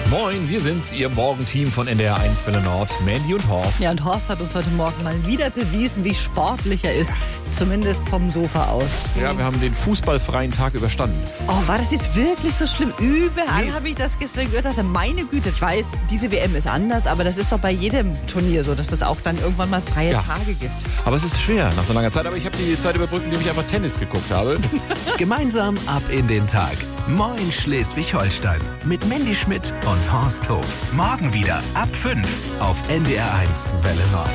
Moin, wir sind's, Ihr Morgenteam von NDR1 Welle Nord, Mandy und Horst. Ja, und Horst hat uns heute Morgen mal wieder bewiesen, wie sportlich er ist. Zumindest vom Sofa aus. Ja, wir haben den fußballfreien Tag überstanden. Oh, war das jetzt wirklich so schlimm? Überall habe ich das gestern gehört. Dachte, meine Güte, ich weiß, diese WM ist anders, aber das ist doch bei jedem Turnier so, dass das auch dann irgendwann mal freie Tage gibt. Aber es ist schwer nach so langer Zeit. Aber ich habe die Zeit überbrückt, indem ich einfach Tennis geguckt habe. Gemeinsam ab in den Tag. Moin Schleswig-Holstein. Mit Mandy Schmidt und Horst Hof. Morgen wieder ab 5 auf NDR1 Welle Nord.